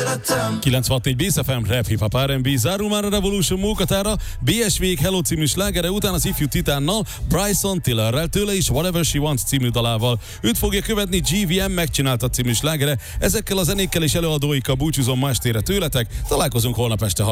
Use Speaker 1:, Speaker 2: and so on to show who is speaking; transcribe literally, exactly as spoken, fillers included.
Speaker 1: kilencvenhat négy Bész ef em, Rap Hip Hop er and bé, zárul már a Revolution munkatára, bé es vé-k Hello című slágere után az ifjú titánnal, Bryson Tillerrel, tőle is Whatever She Wants című dalával. Őt fogja követni gé vé em Megcsinálta című slágere. Ezekkel a zenékkel és előadóikkal búcsúzom ma estére tőletek, találkozunk holnap este